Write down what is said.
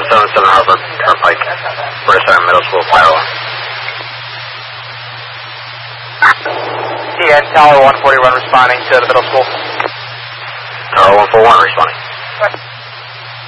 177 Harvard Turnpike, British Island Middle School, fire alarm. TN Tower 141 responding to the middle school. Tower 141 responding.